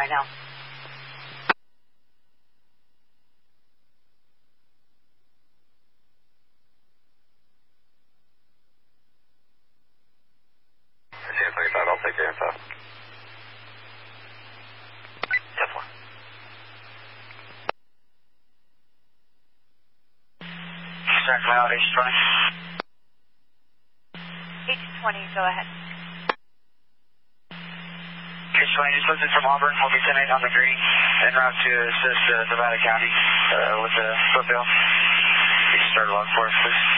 right now. I'll take the info. Yes, one. Sacramento, H20. H20, go ahead. H20, just lifted from Auburn. We'll be 10-8 on the green, en route to assist Nevada County with the footbill. You can start along for us, please.